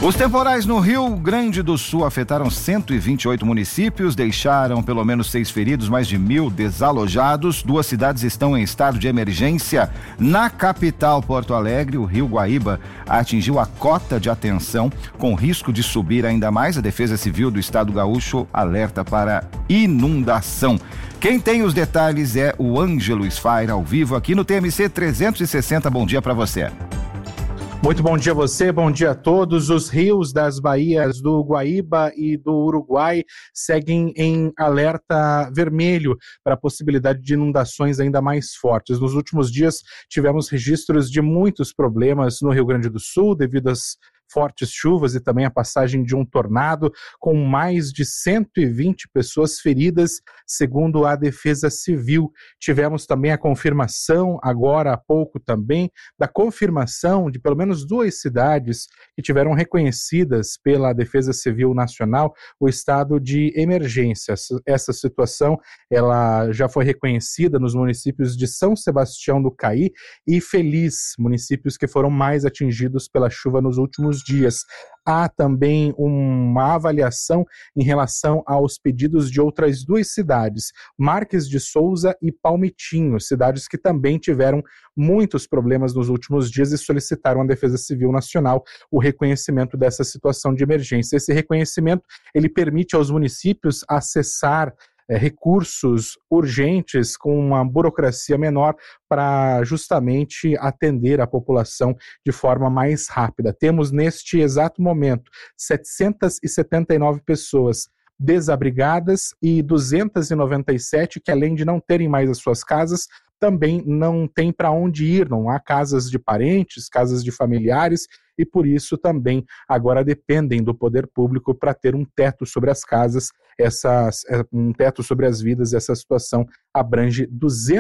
Os temporais no Rio Grande do Sul afetaram 128 municípios, deixaram pelo menos 6 feridos, mais de 1.000 desalojados. 2 cidades estão em estado de emergência. Na capital, Porto Alegre, o Rio Guaíba atingiu a cota de atenção, com risco de subir ainda mais. A Defesa Civil do Estado Gaúcho alerta para inundação. Quem tem os detalhes é o Ângelo Sfaira, ao vivo aqui no TMC 360. Bom dia para você. Muito bom dia a você, bom dia a todos. Os rios das baías do Guaíba e do Uruguai seguem em alerta vermelho para a possibilidade de inundações ainda mais fortes. Nos últimos dias tivemos registros de muitos problemas no Rio Grande do Sul devido às fortes chuvas e também a passagem de um tornado, com mais de 120 pessoas feridas, segundo a Defesa Civil. Tivemos também a confirmação, agora há pouco também, da confirmação de pelo menos 2 cidades que tiveram reconhecidas pela Defesa Civil Nacional o estado de emergência. Essa situação ela já foi reconhecida nos municípios de São Sebastião do Caí e Feliz, municípios que foram mais atingidos pela chuva nos últimos dias. Há também uma avaliação em relação aos pedidos de outras 2 cidades, Marques de Souza e Palmitinho, cidades que também tiveram muitos problemas nos últimos dias e solicitaram à Defesa Civil Nacional o reconhecimento dessa situação de emergência. Esse reconhecimento ele permite aos municípios acessar recursos urgentes com uma burocracia menor para justamente atender a população de forma mais rápida. Temos neste exato momento 779 pessoas desabrigadas e 297 que, além de não terem mais as suas casas, também não tem para onde ir, não há casas de parentes, casas de familiares, e por isso também agora dependem do poder público para ter um teto sobre as casas, um teto sobre as vidas. Essa situação abrange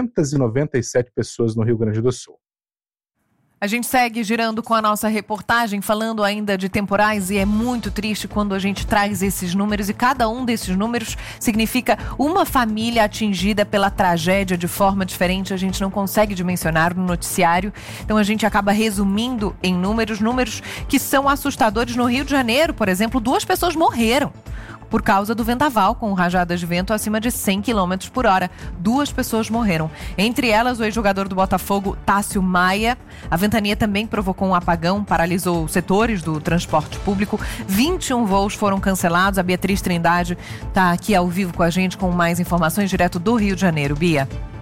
297 pessoas no Rio Grande do Sul. A gente segue girando com a nossa reportagem, falando ainda de temporais, e é muito triste quando a gente traz esses números, e cada um desses números significa uma família atingida pela tragédia de forma diferente. A gente não consegue dimensionar no noticiário, então a gente acaba resumindo em números que são assustadores. No Rio de Janeiro, por exemplo, 2 pessoas morreram por causa do vendaval, com rajadas de vento acima de 100 km por hora. 2 pessoas morreram. Entre elas, o ex-jogador do Botafogo, Tássio Maia. A ventania também provocou um apagão, paralisou setores do transporte público. 21 voos foram cancelados. A Beatriz Trindade está aqui ao vivo com a gente com mais informações direto do Rio de Janeiro. Bia.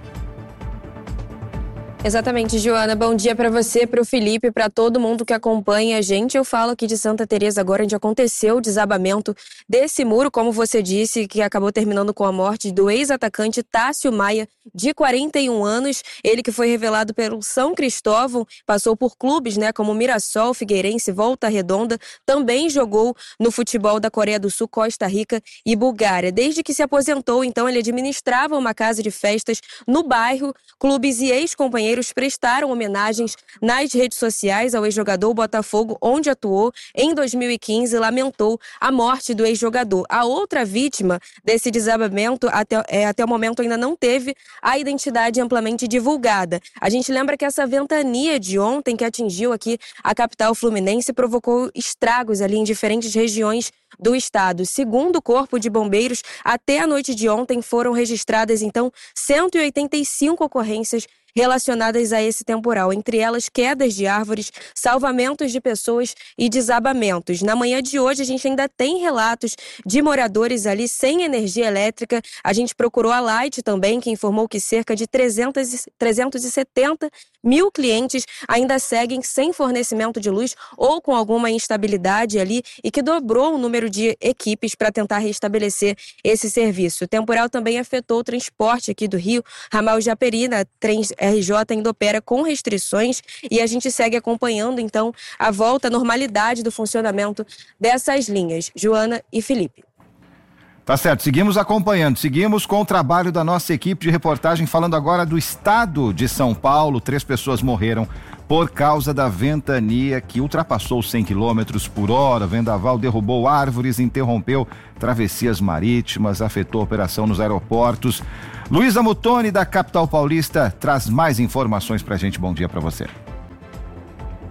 Exatamente, Joana. Bom dia para você, para o Felipe, para todo mundo que acompanha a gente. Eu falo aqui de Santa Teresa agora, onde aconteceu o desabamento desse muro, como você disse, que acabou terminando com a morte do ex-atacante Tássio Maia, de 41 anos. Ele que foi revelado pelo São Cristóvão, passou por clubes, como Mirassol, Figueirense, Volta Redonda, também jogou no futebol da Coreia do Sul, Costa Rica e Bulgária. Desde que se aposentou, então, ele administrava uma casa de festas no bairro. Clubes e ex-companheiros prestaram homenagens nas redes sociais ao ex-jogador. Botafogo, onde atuou em 2015, lamentou a morte do ex-jogador. A outra vítima desse desabamento até o momento ainda não teve a identidade amplamente divulgada. A gente lembra que essa ventania de ontem que atingiu aqui a capital fluminense provocou estragos ali em diferentes regiões do estado. Segundo o Corpo de Bombeiros, até a noite de ontem foram registradas, então, 185 ocorrências relacionadas a esse temporal, entre elas quedas de árvores, salvamentos de pessoas e desabamentos. Na manhã de hoje, a gente ainda tem relatos de moradores ali sem energia elétrica. A gente procurou a Light também, que informou que cerca de 370 mil clientes ainda seguem sem fornecimento de luz ou com alguma instabilidade ali, e que dobrou o número de equipes para tentar restabelecer esse serviço. O temporal também afetou o transporte aqui do Rio. Ramal Japeri, trem RJ ainda opera com restrições, e a gente segue acompanhando, então, a volta à normalidade do funcionamento dessas linhas. Joana e Felipe. Tá certo, seguimos acompanhando, seguimos com o trabalho da nossa equipe de reportagem, falando agora do estado de São Paulo. 3 pessoas morreram por causa da ventania que ultrapassou 100 km por hora. Vendaval derrubou árvores, interrompeu travessias marítimas, afetou a operação nos aeroportos. Luísa Mutoni, da capital paulista, traz mais informações pra gente. Bom dia pra você.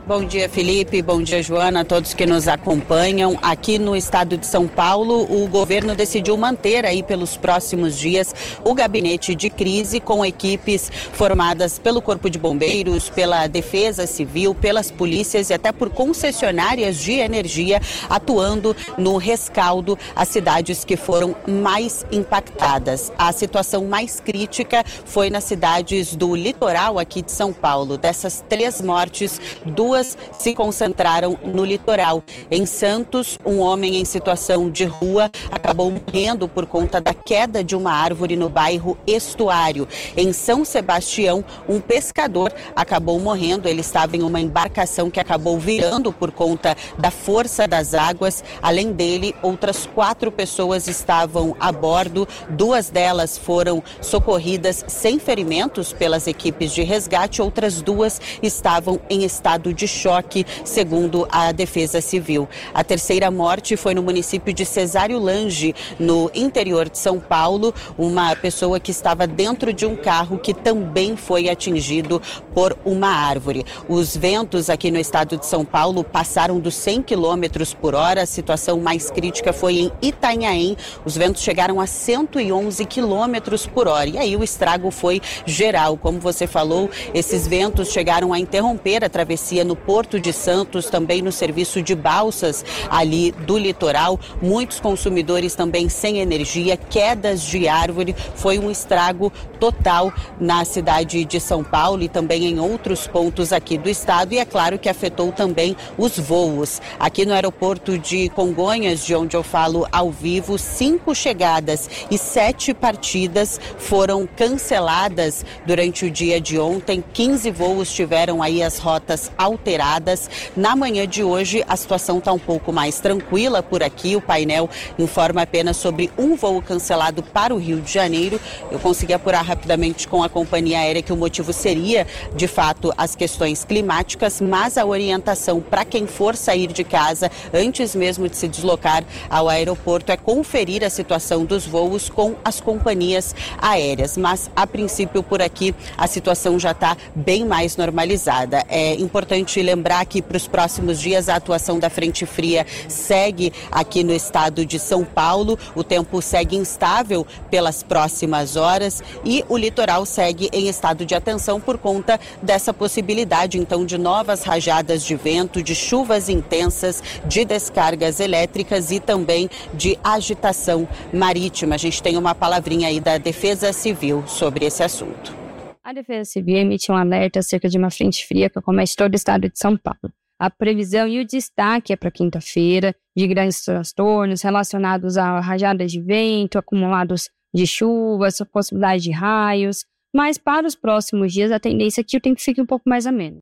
Bom dia, Felipe. Bom dia, Joana, a todos que nos acompanham. Aqui no estado de São Paulo, o governo decidiu manter aí pelos próximos dias o gabinete de crise com equipes formadas pelo Corpo de Bombeiros, pela Defesa Civil, pelas polícias e até por concessionárias de energia atuando no rescaldo às cidades que foram mais impactadas. A situação mais crítica foi nas cidades do litoral aqui de São Paulo. Dessas 3 mortes, 2 se concentraram no litoral. Em Santos, um homem em situação de rua acabou morrendo por conta da queda de uma árvore no bairro Estuário. Em São Sebastião, um pescador acabou morrendo. Ele estava em uma embarcação que acabou virando por conta da força das águas. Além dele, outras 4 pessoas estavam a bordo. 2 delas foram socorridas sem ferimentos pelas equipes de resgate. Outras 2 estavam em estado de choque, segundo a Defesa Civil. A terceira morte foi no município de Cesário Lange, no interior de São Paulo, uma pessoa que estava dentro de um carro que também foi atingido por uma árvore. Os ventos aqui no estado de São Paulo passaram dos 100 km por hora. A situação mais crítica foi em Itanhaém. Os ventos chegaram a 111 km por hora. E aí o estrago foi geral. Como você falou, esses ventos chegaram a interromper a travessia no Porto de Santos, também no serviço de balsas ali do litoral. Muitos consumidores também sem energia, quedas de árvore. Foi um estrago total na cidade de São Paulo e também em outros pontos aqui do estado. E é claro que afetou também os voos. Aqui no aeroporto de Congonhas, de onde eu falo ao vivo, 5 chegadas e 7 partidas foram canceladas durante o dia de ontem. 15 voos tiveram aí as rotas alteradas. Na manhã de hoje, a situação está um pouco mais tranquila por aqui. O painel informa apenas sobre um voo cancelado para o Rio de Janeiro. Eu consegui apurar rapidamente com a companhia aérea que o motivo seria, de fato, as questões climáticas, mas a orientação para quem for sair de casa, antes mesmo de se deslocar ao aeroporto, é conferir a situação dos voos com as companhias aéreas. Mas, a princípio, por aqui, a situação já está bem mais normalizada. É importante lembrar que para os próximos dias a atuação da frente fria segue aqui no estado de São Paulo. O tempo segue instável pelas próximas horas e o litoral segue em estado de atenção por conta dessa possibilidade, então, de novas rajadas de vento, de chuvas intensas, de descargas elétricas e também de agitação marítima. A gente tem uma palavrinha aí da Defesa Civil sobre esse assunto. A Defesa Civil emitiu um alerta acerca de uma frente fria que acomete todo o estado de São Paulo. A previsão e o destaque é para quinta-feira de grandes transtornos relacionados a rajadas de vento, acumulados de chuvas, possibilidade de raios, mas para os próximos dias a tendência é que o tempo fique um pouco mais ameno.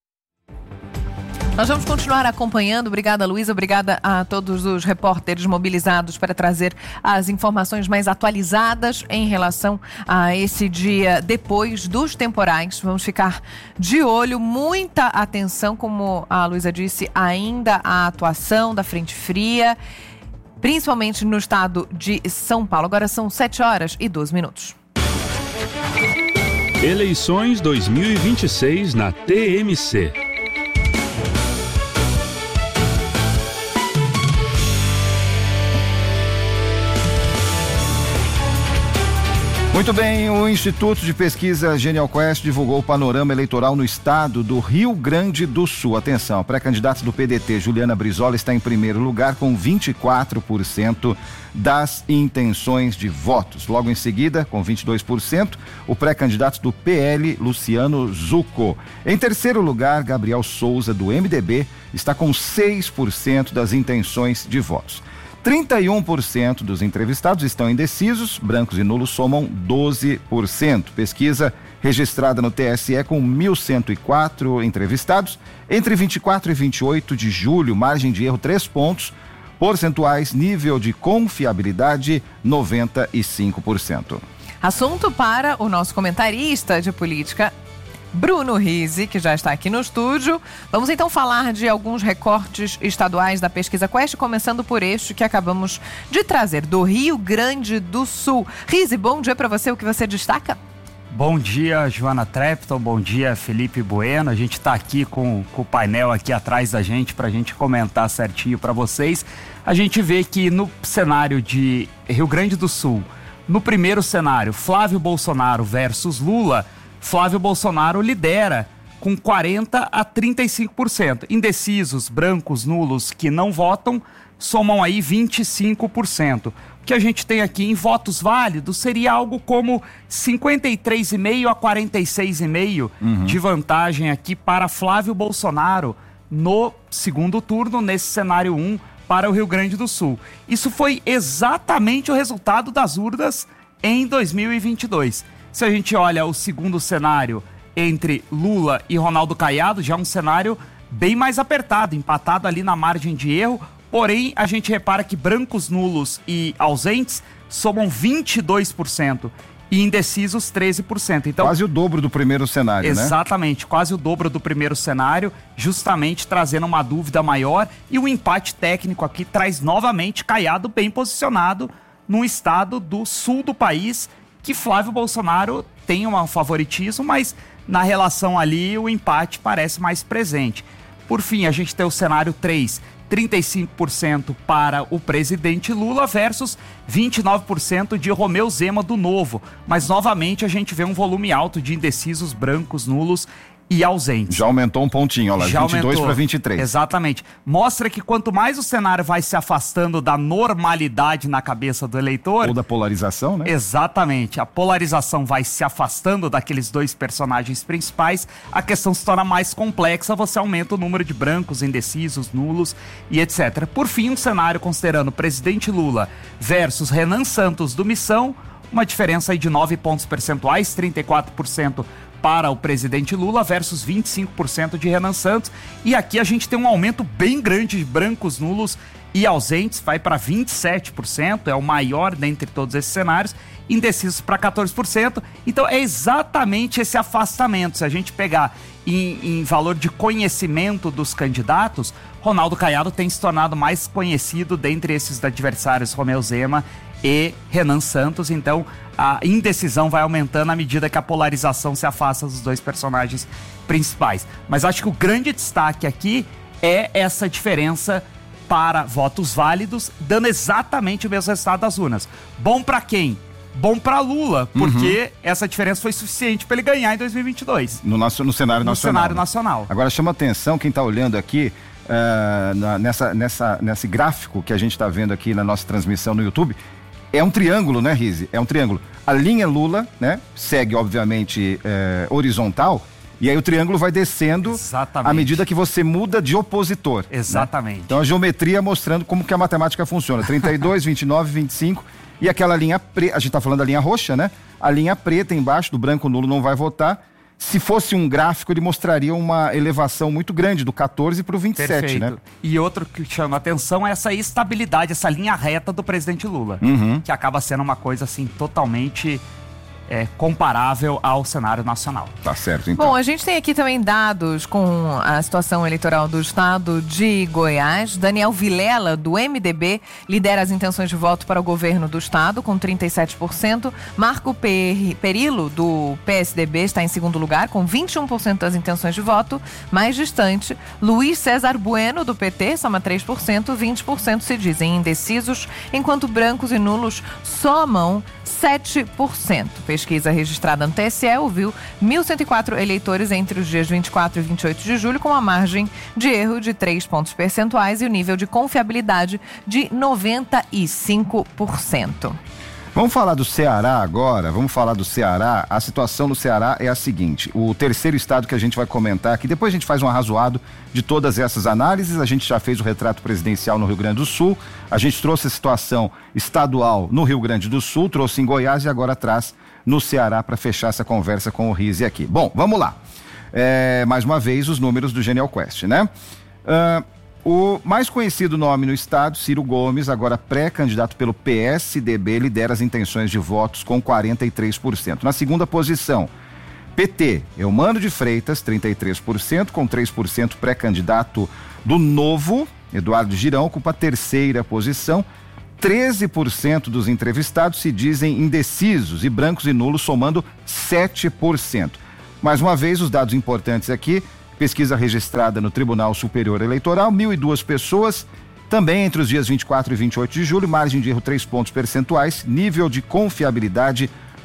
Nós vamos continuar acompanhando. Obrigada, Luísa. Obrigada a todos os repórteres mobilizados para trazer as informações mais atualizadas em relação a esse dia depois dos temporais. Vamos ficar de olho, muita atenção, como a Luísa disse, ainda a atuação da frente fria, principalmente no estado de São Paulo. Agora são 7h12. Eleições 2026 na TMC. Muito bem, o Instituto de Pesquisa Genial Quest divulgou o panorama eleitoral no estado do Rio Grande do Sul. Atenção, a pré-candidata do PDT, Juliana Brizola, está em primeiro lugar com 24% das intenções de votos. Logo em seguida, com 22%, o pré-candidato do PL, Luciano Zucco. Em terceiro lugar, Gabriel Souza, do MDB, está com 6% das intenções de votos. 31% dos entrevistados estão indecisos, brancos e nulos somam 12%. Pesquisa registrada no TSE com 1.104 entrevistados. Entre 24 e 28 de julho, margem de erro 3 pontos percentuais, nível de confiabilidade 95%. Assunto para o nosso comentarista de política, Bruno Rizzi, que já está aqui no estúdio. Vamos então falar de alguns recortes estaduais da Pesquisa Quest, começando por este que acabamos de trazer, do Rio Grande do Sul. Rizzi, bom dia para você, o que você destaca? Bom dia, Joana Trepton, bom dia, Felipe Bueno. A gente está aqui com o painel aqui atrás da gente para a gente comentar certinho para vocês. A gente vê que no cenário de Rio Grande do Sul, no primeiro cenário, Flávio Bolsonaro versus Lula, Flávio Bolsonaro lidera com 40% a 35%. Indecisos, brancos, nulos que não votam, somam aí 25%. O que a gente tem aqui em votos válidos seria algo como 53,5% a 46,5% de vantagem aqui para Flávio Bolsonaro no segundo turno, nesse cenário 1 para o Rio Grande do Sul. Isso foi exatamente o resultado das urnas em 2022. Se a gente olha o segundo cenário entre Lula e Ronaldo Caiado, já é um cenário bem mais apertado, empatado ali na margem de erro. Porém, a gente repara que brancos, nulos e ausentes somam 22% e indecisos 13%. Então, quase o dobro do primeiro cenário, exatamente, quase o dobro do primeiro cenário, justamente trazendo uma dúvida maior. E o empate técnico aqui traz novamente Caiado bem posicionado num estado do sul do país, que Flávio Bolsonaro tem um favoritismo, mas na relação ali o empate parece mais presente. Por fim, a gente tem o cenário 3, 35% para o presidente Lula versus 29% de Romeu Zema do Novo. Mas novamente a gente vê um volume alto de indecisos, brancos, nulos e ausentes. Já aumentou um pontinho, olha lá, 22 para 23. Exatamente. Mostra que quanto mais o cenário vai se afastando da normalidade na cabeça do eleitor... Ou da polarização, né? Exatamente. A polarização vai se afastando daqueles dois personagens principais, a questão se torna mais complexa, você aumenta o número de brancos, indecisos, nulos e etc. Por fim, um cenário considerando o presidente Lula versus Renan Santos do Missão, uma diferença aí de 9 pontos percentuais, 34% para o presidente Lula versus 25% de Renan Santos. E aqui a gente tem um aumento bem grande de brancos, nulos e ausentes, vai para 27%, é o maior dentre todos esses cenários, indecisos para 14%. Então é exatamente esse afastamento. Se a gente pegar em valor de conhecimento dos candidatos, Ronaldo Caiado tem se tornado mais conhecido dentre esses adversários, Romeu Zema e Renan Santos. Então a indecisão vai aumentando à medida que a polarização se afasta dos dois personagens principais. Mas acho que o grande destaque aqui é essa diferença para votos válidos, dando exatamente o mesmo resultado das urnas. Bom para quem? Bom para Lula, porque essa diferença foi suficiente para ele ganhar em 2022. No cenário nacional. No cenário nacional. Agora chama atenção quem está olhando aqui nesse gráfico que a gente está vendo aqui na nossa transmissão no YouTube. É um triângulo, né, Rizzi? É um triângulo. A linha Lula, né, segue, obviamente, horizontal, e aí o triângulo vai descendo à medida que você muda de opositor. Exatamente. Né? Então a geometria mostrando como que a matemática funciona. 32, 29, 25, e aquela linha preta, a gente está falando da linha roxa, né? A linha preta embaixo, do branco nulo não vai votar. Se fosse um gráfico, ele mostraria uma elevação muito grande, do 14 para o 27, perfeito, né? E outro que chama a atenção é essa estabilidade, essa linha reta do presidente Lula, que acaba sendo uma coisa assim totalmente comparável ao cenário nacional. Tá certo, então. Bom, a gente tem aqui também dados com a situação eleitoral do estado de Goiás. Daniel Vilela, do MDB, lidera as intenções de voto para o governo do estado, com 37%. Marco Perillo, do PSDB, está em segundo lugar, com 21% das intenções de voto. Mais distante, Luiz César Bueno, do PT, soma 3%, 20% se dizem indecisos, enquanto brancos e nulos somam 7%. Pesquisa registrada no TSE ouviu 1.104 eleitores entre os dias 24 e 28 de julho, com uma margem de erro de 3 pontos percentuais e o nível de confiabilidade de 95%. Vamos falar do Ceará agora, A situação no Ceará é a seguinte: o terceiro estado que a gente vai comentar aqui, depois a gente faz um arrazoado de todas essas análises. A gente já fez o retrato presidencial no Rio Grande do Sul, a gente trouxe a situação estadual no Rio Grande do Sul, trouxe em Goiás e agora traz no Ceará para fechar essa conversa com o Rizzi aqui. Bom, vamos lá. Mais uma vez os números do Genial Quest, né? O mais conhecido nome no estado, Ciro Gomes, agora pré-candidato pelo PSDB, lidera as intenções de votos com 43%. Na segunda posição, PT, Eumano de Freitas, 33%, com 3% pré-candidato do Novo, Eduardo Girão, ocupa a terceira posição. 13% dos entrevistados se dizem indecisos e brancos e nulos somando 7%. Mais uma vez, os dados importantes aqui, pesquisa registrada no Tribunal Superior Eleitoral, 1.002 pessoas, também entre os dias 24 e 28 de julho, margem de erro 3 pontos percentuais, nível de confiabilidade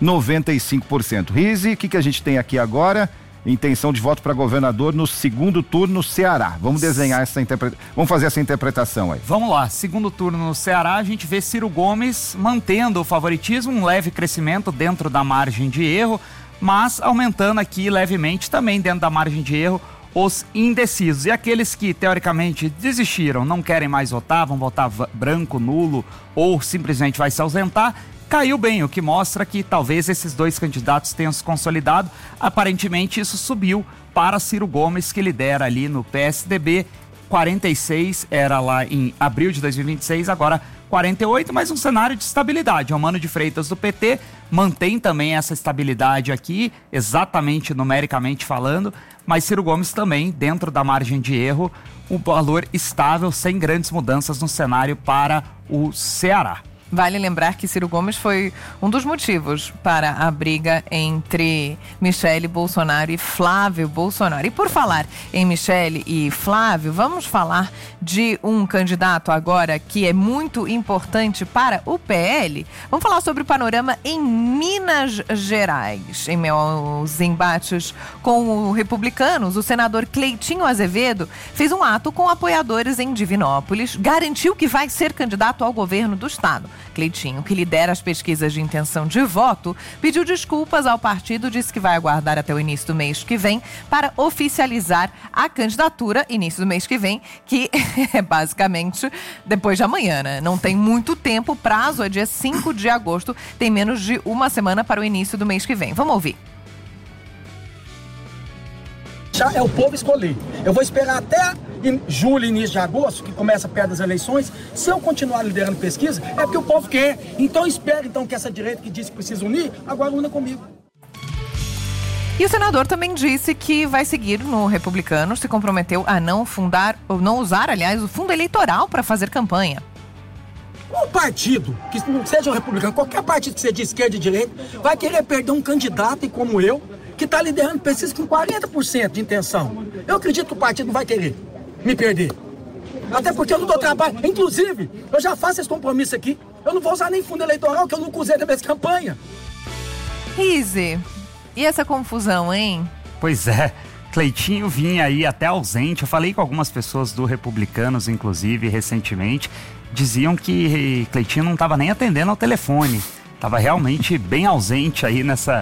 95%. Rizzi, o que a gente tem aqui agora? Intenção de voto para governador no segundo turno no Ceará. Vamos desenhar vamos fazer essa interpretação aí. Vamos lá, segundo turno no Ceará, a gente vê Ciro Gomes mantendo o favoritismo, um leve crescimento dentro da margem de erro, mas aumentando aqui levemente também dentro da margem de erro os indecisos. E aqueles que teoricamente desistiram, não querem mais votar, vão votar branco, nulo ou simplesmente vai se ausentar, caiu bem, o que mostra que talvez esses dois candidatos tenham se consolidado. Aparentemente isso subiu para Ciro Gomes, que lidera ali no PSDB, 46 era lá em abril de 2026, agora 48, mas um cenário de estabilidade. O Mano de Freitas do PT mantém também essa estabilidade aqui, exatamente numericamente falando, mas Ciro Gomes também dentro da margem de erro, um valor estável, sem grandes mudanças no cenário para o Ceará. Vale lembrar que Ciro Gomes foi um dos motivos para a briga entre Michele Bolsonaro e Flávio Bolsonaro. E por falar em Michele e Flávio, vamos falar de um candidato agora que é muito importante para o PL. Vamos falar sobre o panorama em Minas Gerais. Em meus embates com os republicanos, o senador Cleitinho Azevedo fez um ato com apoiadores em Divinópolis, garantiu que vai ser candidato ao governo do estado. Cleitinho, que lidera as pesquisas de intenção de voto, pediu desculpas ao partido, disse que vai aguardar até o início do mês que vem para oficializar a candidatura, início do mês que vem, que é basicamente depois de amanhã, né? Não tem muito tempo, o prazo é dia 5 de agosto, tem menos de uma semana para o início do mês que vem. Vamos ouvir. É o povo escolher. Eu vou esperar até em julho, início de agosto, que começa perto das eleições. Se eu continuar liderando pesquisa, é porque o povo quer. Então espero que essa direita que disse que precisa unir, agora una comigo. E o senador também disse que vai seguir no Republicano, se comprometeu a não usar, aliás, o fundo eleitoral para fazer campanha. Um partido, que não seja o republicano, qualquer partido que seja de esquerda e de direita, vai querer perder um candidato como eu, que está liderando pesquisa com 40% de intenção. Eu acredito que o partido não vai querer me perder. Até porque eu não dou trabalho. Inclusive, eu já faço esse compromisso aqui. Eu não vou usar nem fundo eleitoral, que eu nunca usei na minha campanha. Rizzi, e essa confusão, hein? Pois é, Cleitinho vinha aí até ausente. Eu falei com algumas pessoas do Republicanos, inclusive, recentemente. Diziam que Cleitinho não estava nem atendendo ao telefone. Estava realmente bem ausente aí nessa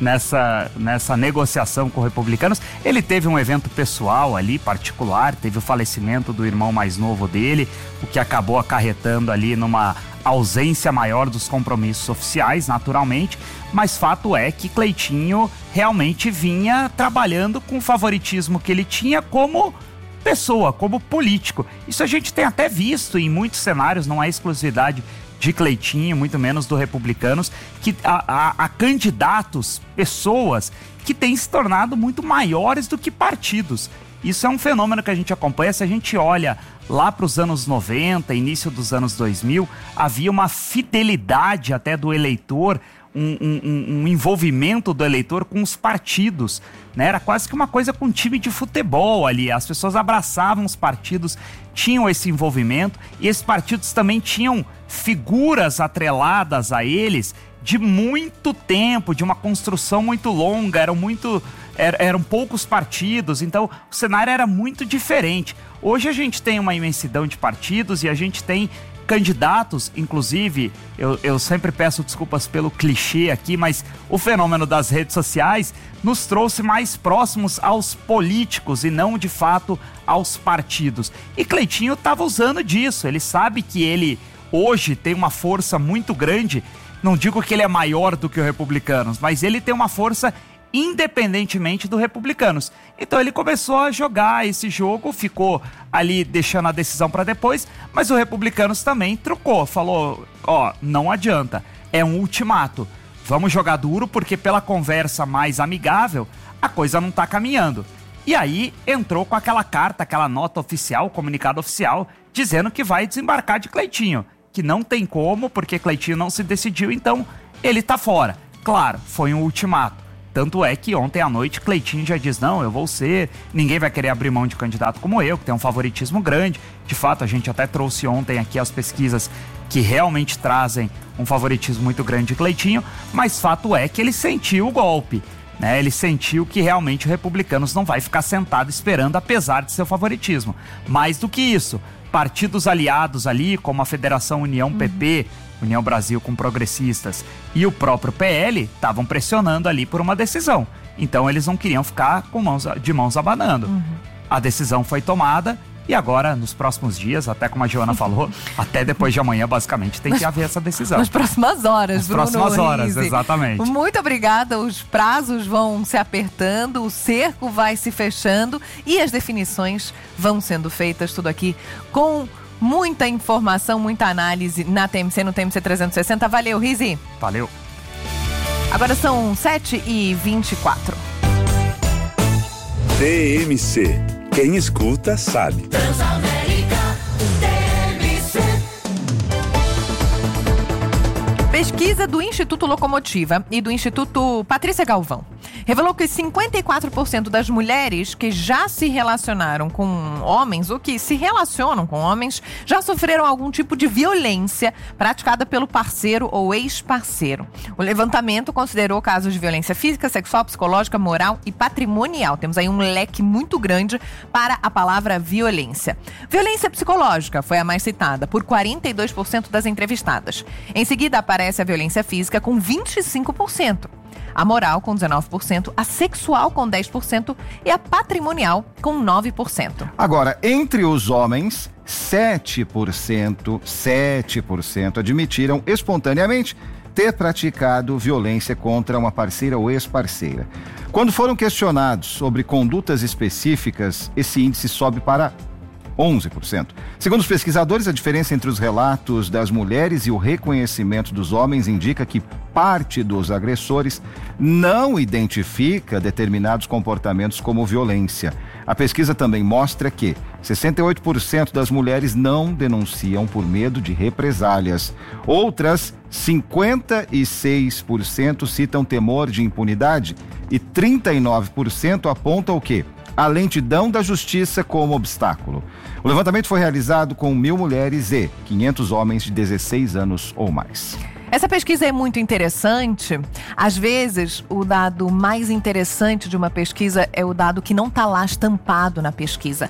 negociação com republicanos. Ele teve um evento pessoal ali, particular, teve o falecimento do irmão mais novo dele, o que acabou acarretando ali numa ausência maior dos compromissos oficiais, naturalmente, mas fato é que Cleitinho realmente vinha trabalhando com o favoritismo que ele tinha como pessoa, como político. Isso a gente tem até visto em muitos cenários, não é exclusividade de Cleitinho, muito menos do Republicanos, que há candidatos, pessoas que têm se tornado muito maiores do que partidos. Isso é um fenômeno que a gente acompanha. Se a gente olha lá para os anos 90, início dos anos 2000, havia uma fidelidade até do eleitor, um envolvimento do eleitor com os partidos, né? Era quase que uma coisa com um time de futebol ali, as pessoas abraçavam os partidos, tinham esse envolvimento, e esses partidos também tinham figuras atreladas a eles de muito tempo, de uma construção muito longa, eram poucos partidos, então o cenário era muito diferente. Hoje a gente tem uma imensidão de partidos e a gente tem candidatos, inclusive, eu sempre peço desculpas pelo clichê aqui, mas o fenômeno das redes sociais nos trouxe mais próximos aos políticos e não, de fato, aos partidos. E Cleitinho estava usando disso, ele sabe que ele hoje tem uma força muito grande, não digo que ele é maior do que o Republicanos, mas ele tem uma força independentemente do Republicanos. Então ele começou a jogar esse jogo, ficou ali deixando a decisão para depois, mas o Republicanos também trucou, falou, não adianta, é um ultimato, vamos jogar duro porque pela conversa mais amigável a coisa não tá caminhando. E aí entrou com aquela carta, aquela nota oficial, comunicado oficial, dizendo que vai desembarcar de Cleitinho. que não tem como, porque Cleitinho não se decidiu, então ele tá fora. Claro, foi um ultimato. Tanto é que ontem à noite Cleitinho já diz, não, eu vou ser, ninguém vai querer abrir mão de candidato como eu, que tem um favoritismo grande. De fato, a gente até trouxe ontem aqui as pesquisas que realmente trazem um favoritismo muito grande de Cleitinho, mas fato é que ele sentiu o golpe, né? Ele sentiu que realmente o Republicanos não vai ficar sentado esperando, apesar de seu favoritismo. Mais do que isso, partidos aliados ali, como a Federação União PP, União Brasil com progressistas e o próprio PL, estavam pressionando ali por uma decisão. Então eles não queriam ficar de mãos abanando. A decisão foi tomada e agora, nos próximos dias, até como a Joana falou, até depois de amanhã, basicamente, tem que haver essa decisão. Nas próximas horas, Bruno. Nas próximas horas, exatamente. Muito obrigada. Os prazos vão se apertando, o cerco vai se fechando e as definições vão sendo feitas, tudo aqui com muita informação, muita análise na TMC, no TMC 360. Valeu, Rizi. Valeu. Agora são 7h24. TMC. Quem escuta sabe. Transamérica TMC. Pesquisa do Instituto Locomotiva e do Instituto Patrícia Galvão revelou que 54% das mulheres que já se relacionaram com homens ou que se relacionam com homens já sofreram algum tipo de violência praticada pelo parceiro ou ex-parceiro. O levantamento considerou casos de violência física, sexual, psicológica, moral e patrimonial. Temos aí um leque muito grande para a palavra violência. Violência psicológica foi a mais citada, por 42% das entrevistadas. Em seguida aparece a violência física com 25%. A moral com 19%, a sexual com 10% e a patrimonial com 9%. Agora, entre os homens, 7% admitiram espontaneamente ter praticado violência contra uma parceira ou ex-parceira. Quando foram questionados sobre condutas específicas, esse índice sobe para 11%. Segundo os pesquisadores, a diferença entre os relatos das mulheres e o reconhecimento dos homens indica que parte dos agressores não identifica determinados comportamentos como violência. A pesquisa também mostra que 68% das mulheres não denunciam por medo de represálias. Outras 56% citam temor de impunidade e 39% apontam o quê? A lentidão da justiça como obstáculo. O levantamento foi realizado com 1.000 mulheres e 500 homens de 16 anos ou mais. Essa pesquisa é muito interessante. Às vezes, o dado mais interessante de uma pesquisa é o dado que não está lá estampado na pesquisa.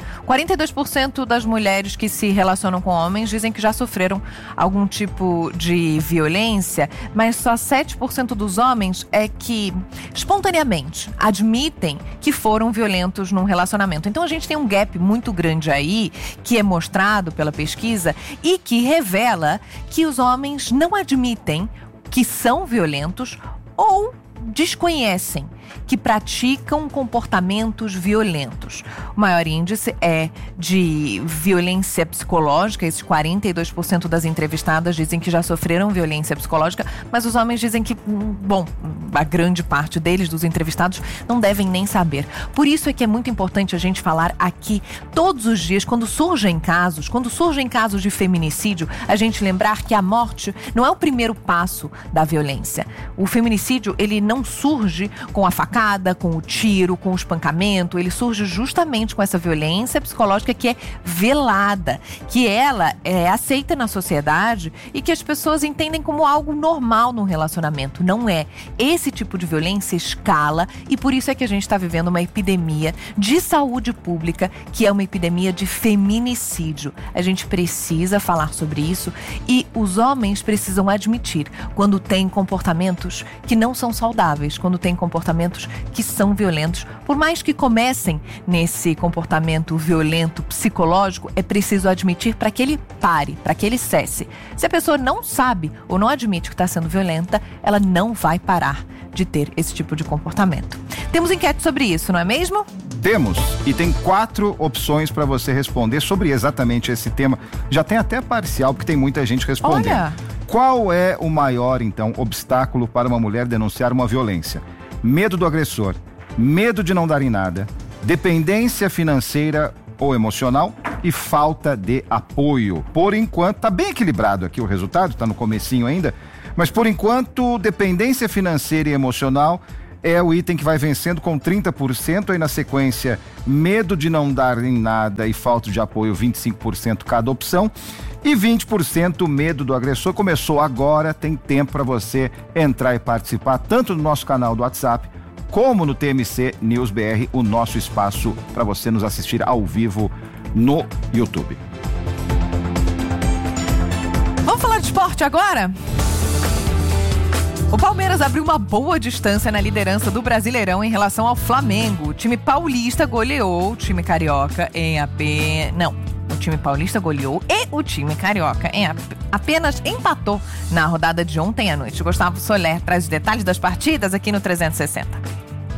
42% das mulheres que se relacionam com homens dizem que já sofreram algum tipo de violência, mas só 7% dos homens é que, espontaneamente, admitem que foram violentos num relacionamento. Então, a gente tem um gap muito grande aí, que é mostrado pela pesquisa e que revela que os homens não admitem que são violentos ou desconhecem que praticam comportamentos violentos. O maior índice é de violência psicológica. Esses 42% das entrevistadas dizem que já sofreram violência psicológica, mas os homens dizem que, a grande parte deles, dos entrevistados, não devem nem saber. Por isso é que é muito importante a gente falar aqui todos os dias, quando surgem casos de feminicídio, a gente lembrar que a morte não é o primeiro passo da violência. O feminicídio, ele não surge com a facada, com o tiro, com o espancamento, ele surge justamente com essa violência psicológica que é velada, que ela é aceita na sociedade e que as pessoas entendem como algo normal num relacionamento. Não é. Esse tipo de violência escala e por isso é que a gente está vivendo uma epidemia de saúde pública, que é uma epidemia de feminicídio. A gente precisa falar sobre isso e os homens precisam admitir quando tem comportamentos que não são saudáveis, quando tem comportamentos que são violentos. Por mais que comecem nesse comportamento violento psicológico, é preciso admitir para que ele pare, para que ele cesse. Se a pessoa não sabe ou não admite que está sendo violenta, ela não vai parar de ter esse tipo de comportamento. Temos enquete sobre isso, não é mesmo? Temos, e tem 4 opções para você responder sobre exatamente esse tema. Já tem até parcial, porque tem muita gente respondendo. Olha. Qual é o maior, então, obstáculo para uma mulher denunciar uma violência? Medo do agressor, medo de não dar em nada, dependência financeira ou emocional e falta de apoio. Por enquanto, tá bem equilibrado aqui o resultado, tá no comecinho ainda, mas por enquanto, dependência financeira e emocional é o item que vai vencendo com 30%, aí na sequência, medo de não dar em nada e falta de apoio, 25% cada opção. E 20% medo do agressor. Começou agora, tem tempo para você entrar e participar, tanto no nosso canal do WhatsApp, como no TMC News BR, o nosso espaço para você nos assistir ao vivo no YouTube. Vamos falar de esporte agora? O Palmeiras abriu uma boa distância na liderança do Brasileirão em relação ao Flamengo. O time paulista goleou o time carioca em o time paulista goleou e o time carioca apenas empatou na rodada de ontem à noite. Gustavo Soler traz os detalhes das partidas aqui no 360.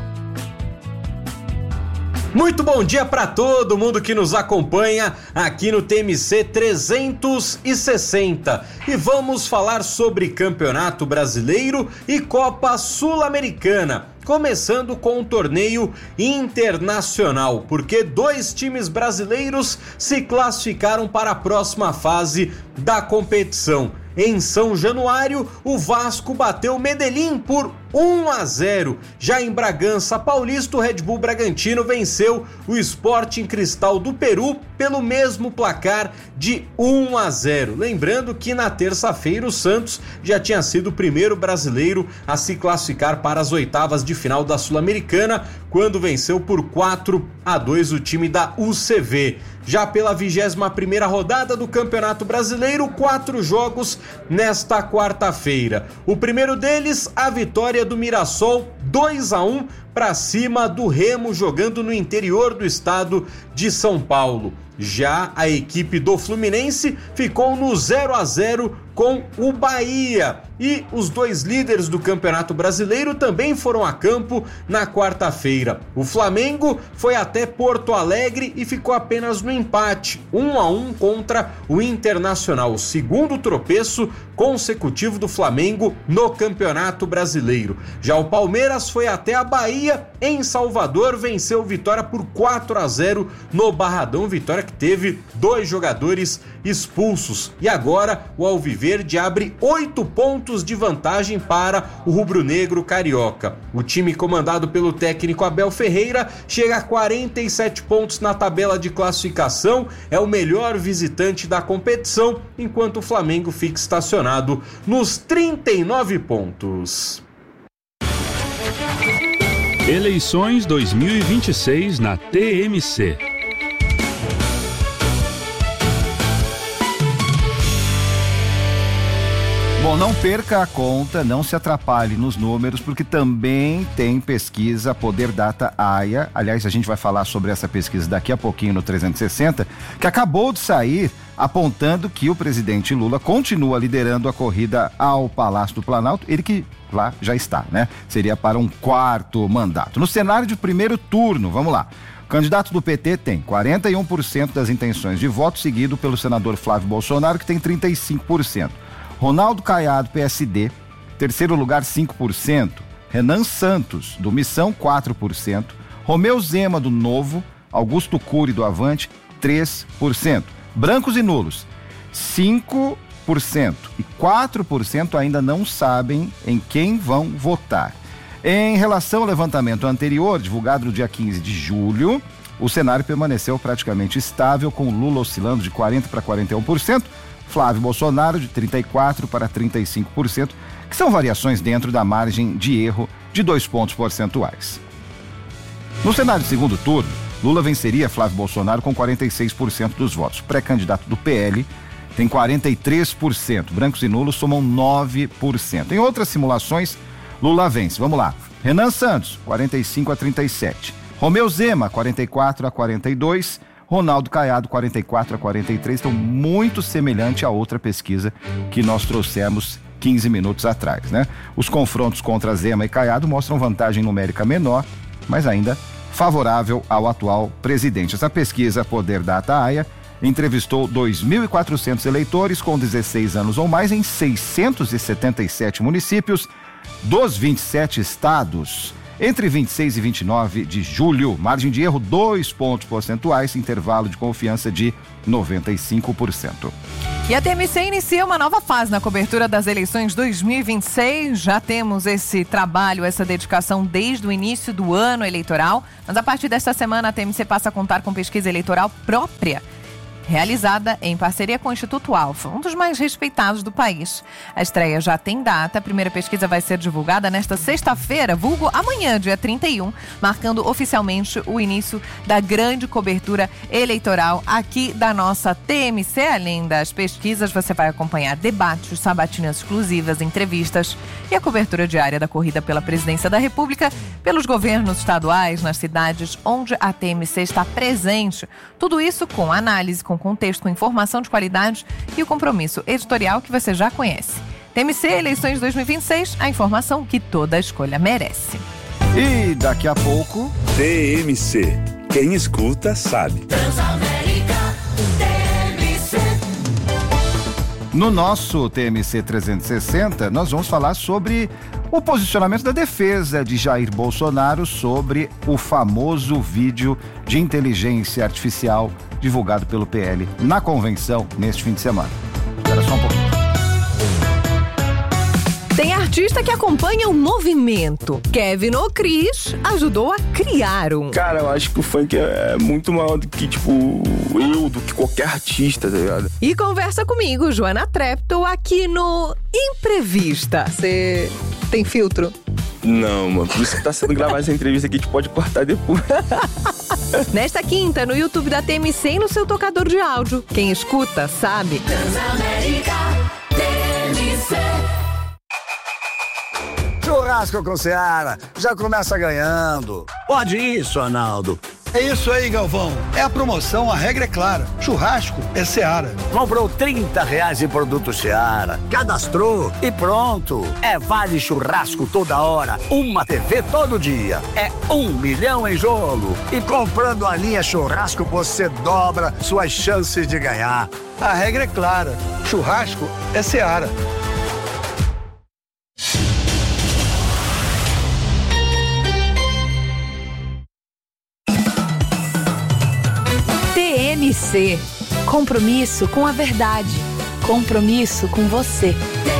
Muito bom dia para todo mundo que nos acompanha aqui no TMC 360 e vamos falar sobre Campeonato Brasileiro e Copa Sul-Americana. Começando com o torneio internacional, porque 2 times brasileiros se classificaram para a próxima fase da competição. Em São Januário, o Vasco bateu o Medellín por 1-0. Já em Bragança Paulista, o Red Bull Bragantino venceu o Sporting Cristal do Peru pelo mesmo placar de 1-0. Lembrando que na terça-feira o Santos já tinha sido o primeiro brasileiro a se classificar para as oitavas de final da Sul-Americana, quando venceu por 4-2 o time da UCV. Já pela 21ª rodada do Campeonato Brasileiro, 4 jogos nesta quarta-feira. O primeiro deles, a vitória do Mirassol, 2-1 para cima do Remo, jogando no interior do estado de São Paulo. Já a equipe do Fluminense ficou no 0-0 com o Bahia. E os 2 líderes do Campeonato Brasileiro também foram a campo na quarta-feira. O Flamengo foi até Porto Alegre e ficou apenas no empate, 1-1 contra o Internacional, o segundo tropeço consecutivo do Flamengo no Campeonato Brasileiro. Já o Palmeiras foi até a Bahia, em Salvador, venceu Vitória por 4-0 no Barradão, vitória que teve 2 jogadores expulsos. E agora o Alviverde abre 8 pontos de vantagem para o rubro-negro carioca. O time comandado pelo técnico Abel Ferreira chega a 47 pontos na tabela de classificação, é o melhor visitante da competição, enquanto o Flamengo fica estacionado nos 39 pontos. Eleições 2026 na TMC. Bom, não perca a conta, não se atrapalhe nos números, porque também tem pesquisa Poder Data AIA. Aliás, a gente vai falar sobre essa pesquisa daqui a pouquinho no 360, que acabou de sair apontando que o presidente Lula continua liderando a corrida ao Palácio do Planalto, ele que lá já está, né? Seria para um 4º mandato. No cenário de primeiro turno, vamos lá. O candidato do PT tem 41% das intenções de voto, seguido pelo senador Flávio Bolsonaro, que tem 35%. Ronaldo Caiado, PSD, terceiro lugar, 5%. Renan Santos, do Missão, 4%. Romeu Zema, do Novo. Augusto Cury, do Avante, 3%. Brancos e nulos, 5%. E 4% ainda não sabem em quem vão votar. Em relação ao levantamento anterior, divulgado no dia 15 de julho, o cenário permaneceu praticamente estável, com Lula oscilando de 40% para 41%. Flávio Bolsonaro de 34% para 35%, que são variações dentro da margem de erro de 2 pontos percentuais. No cenário de segundo turno, Lula venceria Flávio Bolsonaro com 46% dos votos. Pré-candidato do PL tem 43%, brancos e nulos somam 9%. Em outras simulações, Lula vence. Vamos lá. Renan Santos, 45% a 37%. Romeu Zema, 44% a 42%. Ronaldo Caiado, 44% a 43%, então muito semelhante a outra pesquisa que nós trouxemos 15 minutos atrás, né? Os confrontos contra Zema e Caiado mostram vantagem numérica menor, mas ainda favorável ao atual presidente. Essa pesquisa Poder Data AIA entrevistou 2.400 eleitores com 16 anos ou mais em 677 municípios dos 27 estados. entre 26 e 29 de julho. Margem de erro 2 pontos percentuais, intervalo de confiança de 95%. E a TMC inicia uma nova fase na cobertura das eleições 2026. Já temos esse trabalho, essa dedicação desde o início do ano eleitoral. Mas a partir desta semana a TMC passa a contar com pesquisa eleitoral própria, realizada em parceria com o Instituto Alfa, um dos mais respeitados do país. A estreia já tem data, a primeira pesquisa vai ser divulgada nesta sexta-feira, vulgo amanhã, dia 31, marcando oficialmente o início da grande cobertura eleitoral aqui da nossa TMC. Além das pesquisas, você vai acompanhar debates, sabatinas exclusivas, entrevistas e a cobertura diária da corrida pela presidência da República, pelos governos estaduais, nas cidades onde a TMC está presente. Tudo isso com análise, com contexto, com informação de qualidade e o compromisso editorial que você já conhece. TMC Eleições 2026, a informação que toda escolha merece. E daqui a pouco... TMC. Quem escuta sabe. Transamérica, TMC. No nosso TMC 360, nós vamos falar sobre o posicionamento da defesa de Jair Bolsonaro sobre o famoso vídeo de inteligência artificial divulgado pelo PL na convenção neste fim de semana. Espera só um pouquinho. Tem artista que acompanha o movimento. Kevin O'Cris ajudou a criar um. Cara, eu acho que o funk é muito maior do que, do que qualquer artista, tá ligado? E conversa comigo, Joana Treptow, aqui no Imprevista. Você tem filtro? Não, mano. Por isso que tá sendo gravada essa entrevista aqui, a gente pode cortar depois. Nesta quinta, no YouTube da TMC e no seu tocador de áudio. Quem escuta, sabe. Transamérica, TMC. Churrasco com Seara, já começa ganhando. Pode isso, Arnaldo. É isso aí, Galvão. É a promoção, a regra é clara. Churrasco é Seara. Comprou R$30 em produto Seara, cadastrou e pronto. É vale churrasco toda hora, uma TV todo dia. É 1 milhão em jogo. E comprando a linha churrasco, você dobra suas chances de ganhar. A regra é clara. Churrasco é Seara. TMC. Compromisso com a verdade. Compromisso com você.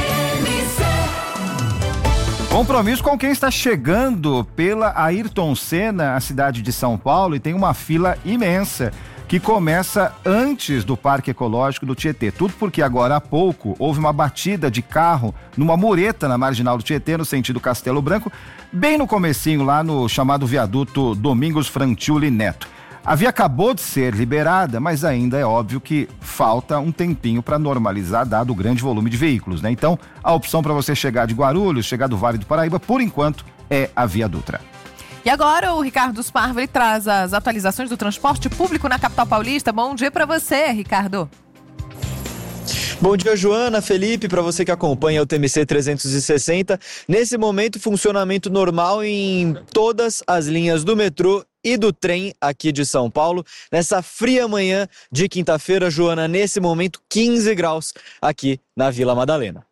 Compromisso com quem está chegando pela Ayrton Senna, a cidade de São Paulo, e tem uma fila imensa que começa antes do Parque Ecológico do Tietê. Tudo porque agora há pouco houve uma batida de carro numa mureta na marginal do Tietê, no sentido Castelo Branco, bem no comecinho, lá no chamado viaduto Domingos Frantiuli Neto. A via acabou de ser liberada, mas ainda é óbvio que falta um tempinho para normalizar, dado o grande volume de veículos, né? Então, a opção para você chegar de Guarulhos, chegar do Vale do Paraíba, por enquanto, é a Via Dutra. E agora o Ricardo Sparvoli traz as atualizações do transporte público na capital paulista. Bom dia para você, Ricardo. Bom dia, Joana, Felipe, para você que acompanha o TMC 360. Nesse momento, funcionamento normal em todas as linhas do metrô e do trem aqui de São Paulo. Nessa fria manhã de quinta-feira, Joana, nesse momento 15 graus aqui na Vila Madalena.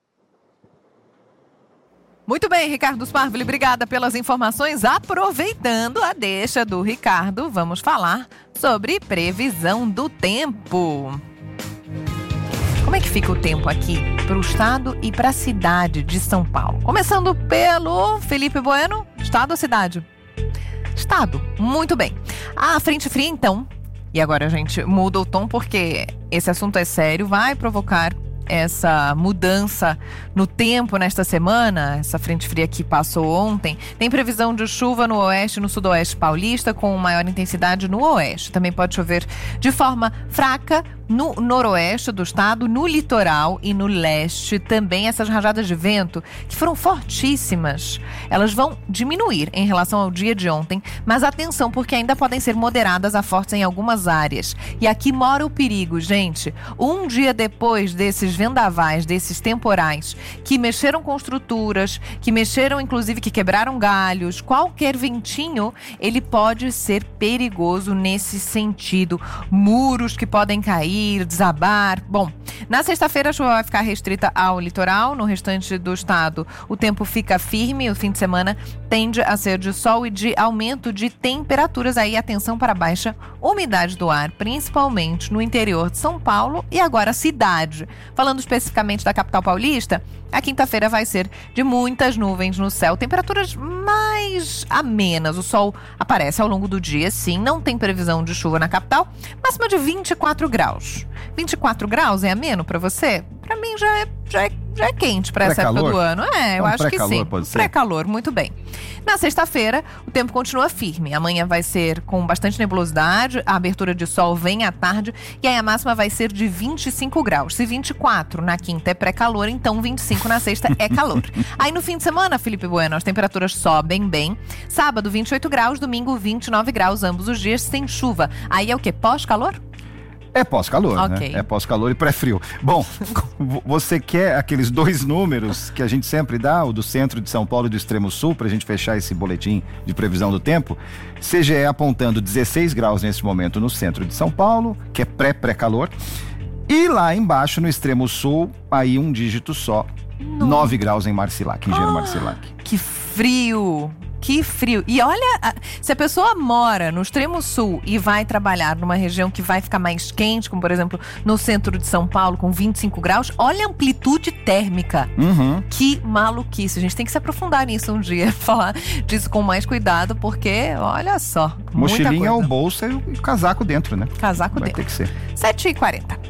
Muito bem, Ricardo Sparvoli, obrigada pelas informações. Aproveitando a deixa do Ricardo, vamos falar sobre previsão do tempo. Como é que fica o tempo aqui para o estado e para a cidade de São Paulo? Começando pelo Felipe Bueno, estado ou cidade? Estado, muito bem. A frente fria, então, e agora a gente muda o tom porque esse assunto é sério, vai provocar essa mudança no tempo nesta semana. Essa frente fria que passou ontem. Tem previsão de chuva no oeste e no sudoeste paulista, com maior intensidade no oeste. Também pode chover de forma fraca no noroeste do estado, no litoral e no leste. Também essas rajadas de vento, que foram fortíssimas, elas vão diminuir em relação ao dia de ontem, mas atenção, porque ainda podem ser moderadas a fortes em algumas áreas. E aqui mora o perigo, gente. Um dia depois desses vendavais, desses temporais, que mexeram com estruturas, que mexeram, inclusive, que quebraram galhos, qualquer ventinho, ele pode ser perigoso nesse sentido. Muros que podem cair, desabar. Bom, Na sexta-feira, a chuva vai ficar restrita ao litoral. No restante do estado, o tempo fica firme. O fim de semana tende a ser de sol e de aumento de temperaturas. Aí, atenção para a baixa umidade do ar, principalmente no interior de São Paulo e agora cidade. Falando especificamente da capital paulista, a quinta-feira vai ser de muitas nuvens no céu, temperaturas mais amenas. O sol aparece ao longo do dia, sim, não tem previsão de chuva na capital, máxima de 24 graus. 24 graus é ameno para você? Para mim já é quente para essa época do ano. Eu acho que sim. Pré-calor, muito bem. Na sexta-feira, o tempo continua firme. Amanhã vai ser com bastante nebulosidade, a abertura de sol vem à tarde e aí a máxima vai ser de 25 graus. Se 24 na quinta é pré-calor, então 25 na sexta é calor. Aí no fim de semana, Felipe Bueno, as temperaturas sobem bem. Sábado, 28 graus, domingo, 29 graus, ambos os dias sem chuva. Aí é o quê? Pós-calor? É pós-calor, okay, né? É pós-calor e pré-frio. Bom, você quer aqueles 2 números que a gente sempre dá, o do centro de São Paulo e do extremo sul, pra gente fechar esse boletim de previsão do tempo? CGE apontando 16 graus nesse momento no centro de São Paulo, que é pré-calor. E lá embaixo, no extremo sul, aí um dígito só, 9 graus em Marcilac, Engenheiro Marcilac. Que frio! Que frio. E olha, se a pessoa mora no extremo sul e vai trabalhar numa região que vai ficar mais quente, como por exemplo no centro de São Paulo com 25 graus, olha a amplitude térmica. Que maluquice. A gente tem que se aprofundar nisso um dia, falar disso com mais cuidado, porque olha só. Mochilinha, o bolso e o casaco dentro, né? Casaco vai dentro. Vai ter que ser. 7h40.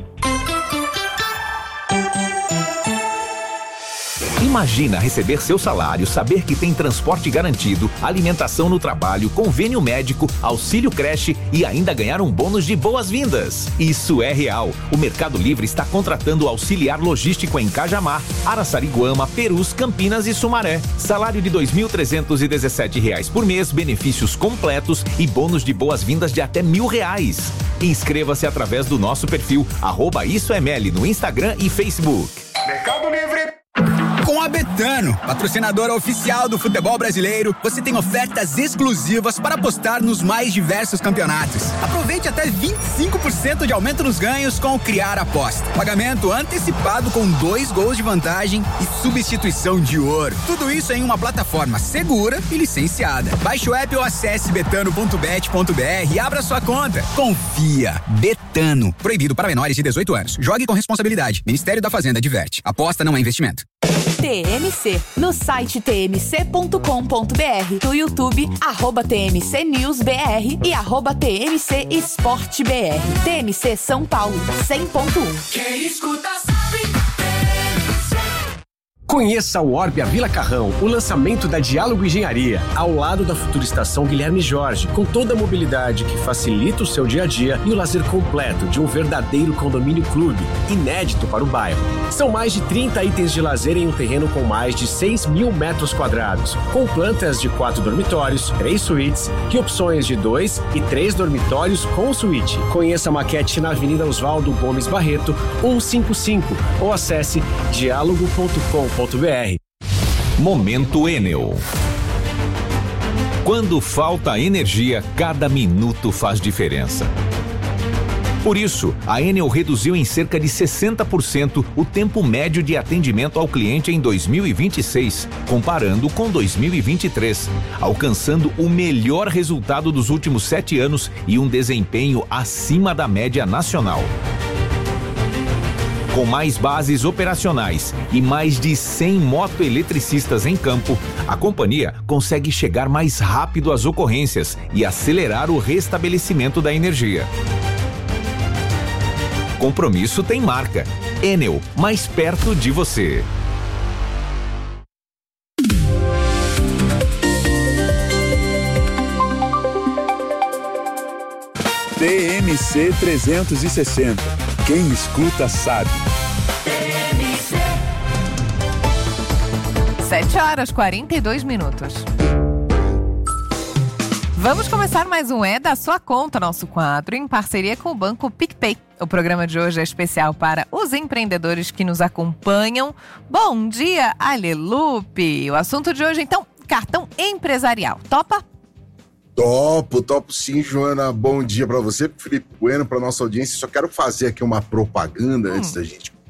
Imagina receber seu salário, saber que tem transporte garantido, alimentação no trabalho, convênio médico, auxílio creche e ainda ganhar um bônus de boas-vindas. Isso é real. O Mercado Livre está contratando auxiliar logístico em Cajamar, Araçariguama, Perus, Campinas e Sumaré. Salário de R$ 2.317 por mês, benefícios completos e bônus de boas-vindas de até R$1.000. Inscreva-se através do nosso perfil @IssoEML no Instagram e Facebook. Mercado Livre. Com a Betano, patrocinadora oficial do futebol brasileiro, você tem ofertas exclusivas para apostar nos mais diversos campeonatos. Aproveite até 25% de aumento nos ganhos com o Criar Aposta. Pagamento antecipado com 2 gols de vantagem e substituição de ouro. Tudo isso em uma plataforma segura e licenciada. Baixe o app ou acesse betano.bet.br e abra sua conta. Confia. Betano. Proibido para menores de 18 anos. Jogue com responsabilidade. Ministério da Fazenda adverte. Aposta não é investimento. TMC, no site tmc.com.br, no YouTube, @TMCNewsBR e @TMCEsporteBR. TMC São Paulo, 100.1. Quem escuta sabe. Conheça o Orbia Vila Carrão, o lançamento da Diálogo Engenharia, ao lado da futura estação Guilherme Jorge, com toda a mobilidade que facilita o seu dia a dia e o lazer completo de um verdadeiro condomínio clube, inédito para o bairro. São mais de 30 itens de lazer em um terreno com mais de 6.000 metros quadrados, com plantas de 4 dormitórios, 3 suítes e opções de 2 e 3 dormitórios com suíte. Conheça a maquete na Avenida Oswaldo Gomes Barreto, 155, ou acesse diálogo.com.br. Momento Enel. Quando falta energia, cada minuto faz diferença. Por isso, a Enel reduziu em cerca de 60% o tempo médio de atendimento ao cliente em 2026, comparando com 2023, alcançando o melhor resultado dos últimos 7 anos e um desempenho acima da média nacional. Com mais bases operacionais e mais de 100 motoeletricistas em campo, a companhia consegue chegar mais rápido às ocorrências e acelerar o restabelecimento da energia. Compromisso tem marca. Enel, mais perto de você. TMC 360. Quem escuta sabe. 7h42. Vamos começar mais um É da Sua Conta, nosso quadro, em parceria com o Banco PicPay. O programa de hoje é especial para os empreendedores que nos acompanham. Bom dia, Alelupe! O assunto de hoje, então, cartão empresarial. Topa? Topo sim, Joana. Bom dia para você, Felipe Bueno, para nossa audiência. Só quero fazer aqui uma propaganda antes da gente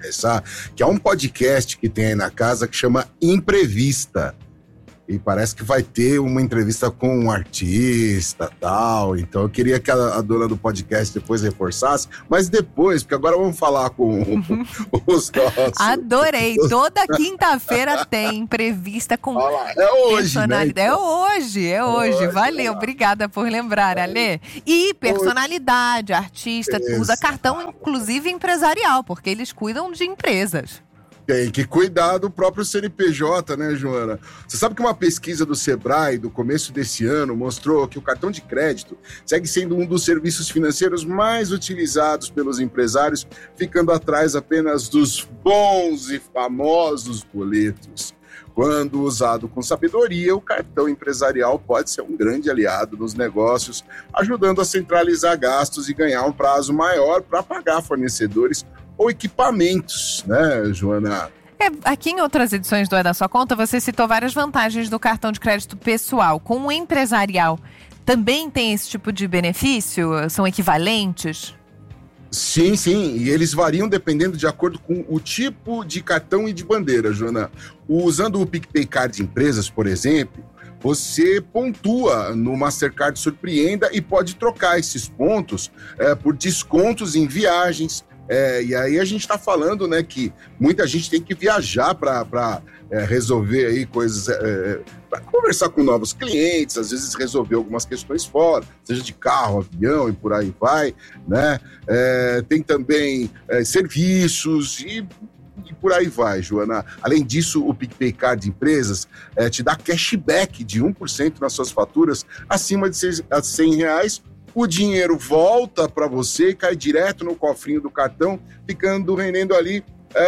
começar, que é um podcast que tem aí na casa que chama Imprevista. E parece que vai ter uma entrevista com um artista e tal. Então eu queria que a dona do podcast depois reforçasse. Mas depois, porque agora vamos falar com os nossos. Adorei. Toda quinta-feira tem entrevista com é hoje, personalidade. Né, então. É hoje. Valeu, obrigada por lembrar, Alê. E personalidade, artista, usa cartão, inclusive empresarial, porque eles cuidam de empresas. Tem que cuidar do próprio CNPJ, né, Joana? Você sabe que uma pesquisa do Sebrae do começo desse ano mostrou que o cartão de crédito segue sendo um dos serviços financeiros mais utilizados pelos empresários, ficando atrás apenas dos bons e famosos boletos. Quando usado com sabedoria, o cartão empresarial pode ser um grande aliado nos negócios, ajudando a centralizar gastos e ganhar um prazo maior para pagar fornecedores ou equipamentos, né, Joana? Aqui em outras edições do É da Sua Conta, você citou várias vantagens do cartão de crédito pessoal. Com o empresarial, também tem esse tipo de benefício? São equivalentes? Sim, e eles variam dependendo de acordo com o tipo de cartão e de bandeira, Joana. Usando o PicPay Card Empresas, por exemplo, você pontua no Mastercard Surpreenda e pode trocar esses pontos por descontos em viagens. E aí a gente está falando, né, que muita gente tem que viajar para resolver aí coisas, para conversar com novos clientes, às vezes resolver algumas questões fora, seja de carro, avião e por aí vai, né? Tem também serviços e por aí vai, Joana. Além disso, o PicPay Card Empresas te dá cashback de 1% nas suas faturas acima de R$100. O dinheiro volta para você e cai direto no cofrinho do cartão, rendendo ali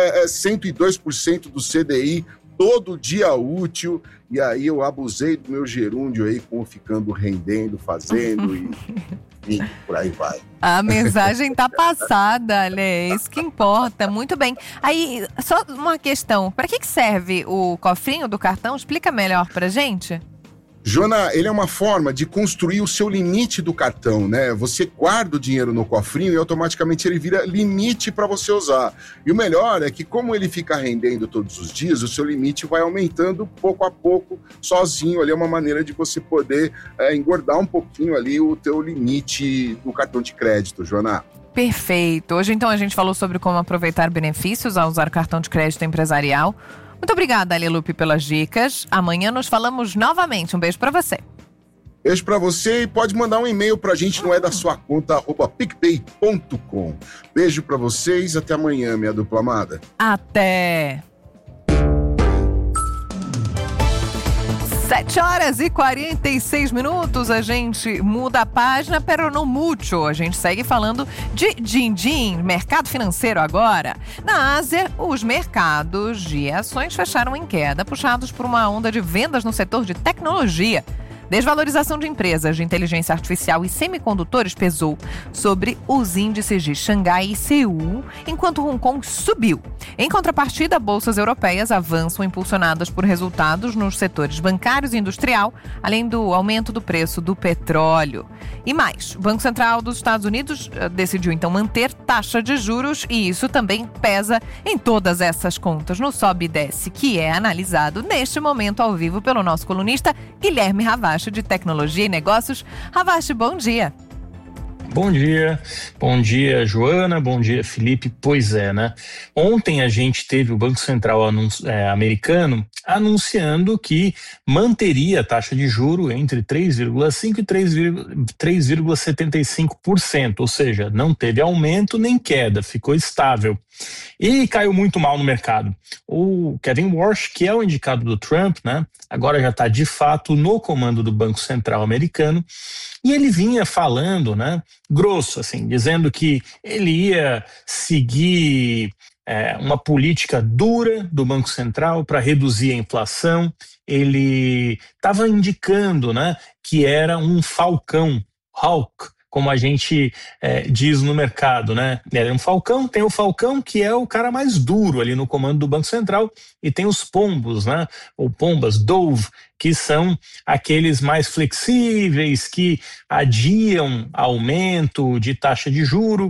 102% do CDI todo dia útil. E aí eu abusei do meu gerúndio aí, ficando rendendo, fazendo e por aí vai. A mensagem tá passada, Ale, é isso que importa. Muito bem. Aí, só uma questão. Para que serve o cofrinho do cartão? Explica melhor pra gente. Joana, ele é uma forma de construir o seu limite do cartão, né? Você guarda o dinheiro no cofrinho e automaticamente ele vira limite para você usar. E o melhor é que, como ele fica rendendo todos os dias, o seu limite vai aumentando pouco a pouco, sozinho. Ali é uma maneira de você poder engordar um pouquinho ali o teu limite do cartão de crédito, Joana. Perfeito. Hoje, então, a gente falou sobre como aproveitar benefícios ao usar cartão de crédito empresarial. Muito obrigada, Alilupe, pelas dicas. Amanhã nos falamos novamente. Um beijo pra você. Beijo pra você e pode mandar um e-mail pra gente no edasuaconta@picpay.com. Beijo pra vocês, até amanhã, minha dupla amada. Até! 7h46, a gente muda a página, pero não mucho. A gente segue falando de din-din, mercado financeiro agora. Na Ásia, os mercados de ações fecharam em queda, puxados por uma onda de vendas no setor de tecnologia. Desvalorização de empresas de inteligência artificial e semicondutores pesou sobre os índices de Xangai e Seul, enquanto Hong Kong subiu. Em contrapartida, bolsas europeias avançam impulsionadas por resultados nos setores bancários e industrial, além do aumento do preço do petróleo. E mais, o Banco Central dos Estados Unidos decidiu então manter taxa de juros e isso também pesa em todas essas contas no Sobe e Desce, que é analisado neste momento ao vivo pelo nosso colunista Guilherme Ravache, de Tecnologia e Negócios. Ravache, bom dia. Bom dia, Joana, bom dia, Felipe. Pois é, né? Ontem a gente teve o Banco Central americano anunciando que manteria a taxa de juro entre 3,5% e 3,75%, ou seja, não teve aumento nem queda, ficou estável. E caiu muito mal no mercado. O Kevin Warsh, que é o indicado do Trump, né, agora já está de fato no comando do Banco Central americano, e ele vinha falando, né, grosso, assim, dizendo que ele ia seguir uma política dura do Banco Central para reduzir a inflação. Ele estava indicando, né, que era um falcão, hawk, como a gente diz no mercado, né? Ele é um falcão, tem o falcão que é o cara mais duro ali no comando do Banco Central e tem os pombos, né? Ou pombas, dove, que são aqueles mais flexíveis, que adiam aumento de taxa de juro.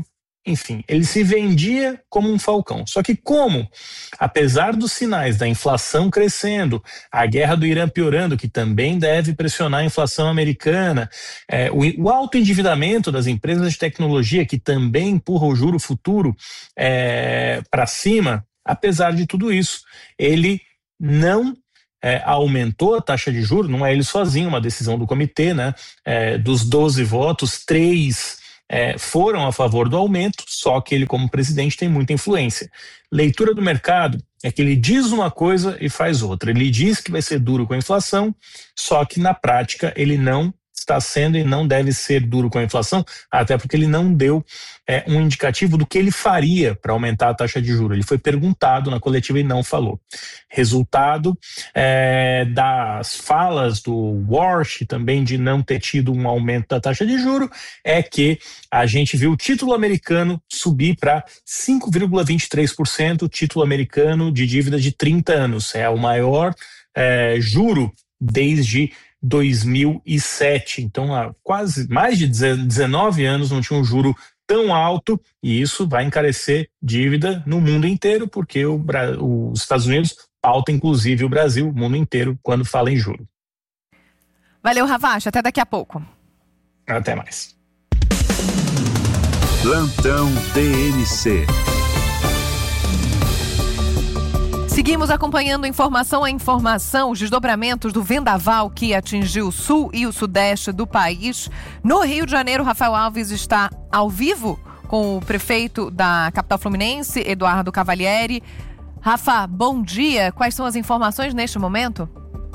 enfim, ele se vendia como um falcão. Só que como, apesar dos sinais da inflação crescendo, a guerra do Irã piorando, que também deve pressionar a inflação americana, o alto endividamento das empresas de tecnologia, que também empurra o juro futuro para cima, apesar de tudo isso, ele não aumentou a taxa de juros, não é ele sozinho, uma decisão do comitê, né? Dos 12 votos, 3 foram a favor do aumento, só que ele, como presidente, tem muita influência. Leitura do mercado é que ele diz uma coisa e faz outra. Ele diz que vai ser duro com a inflação, só que na prática ele não está sendo e não deve ser duro com a inflação, até porque ele não deu um indicativo do que ele faria para aumentar a taxa de juros. Ele foi perguntado na coletiva e não falou. Resultado das falas do Warsh, também de não ter tido um aumento da taxa de juros, é que a gente viu o título americano subir para 5,23%, o título americano de dívida de 30 anos. É o maior juro desde 2007, então há quase mais de 19 anos não tinha um juro tão alto, e isso vai encarecer dívida no mundo inteiro, porque os Estados Unidos pauta inclusive o Brasil, o mundo inteiro, quando fala em juro. Valeu, Ravache, até daqui a pouco. Até mais. Plantão TMC. Seguimos acompanhando informação a informação, os desdobramentos do vendaval que atingiu o sul e o sudeste do país. No Rio de Janeiro, Rafael Alves está ao vivo com o prefeito da capital fluminense, Eduardo Cavalieri. Rafa, bom dia. Quais são as informações neste momento?